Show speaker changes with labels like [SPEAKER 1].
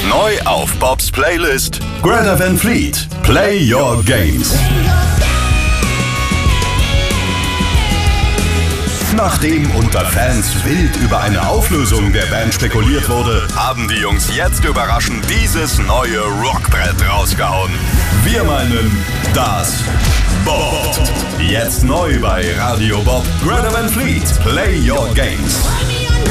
[SPEAKER 1] Neu auf Bobs Playlist Greta Van Fleet, Play Your Games. Nachdem unter Fans wild über eine Auflösung der Band spekuliert wurde, haben die Jungs jetzt überraschend dieses neue Rockbrett rausgehauen. Wir meinen das Bob. Jetzt neu bei Radio Bob, Greta Van Fleet, Play Your Games.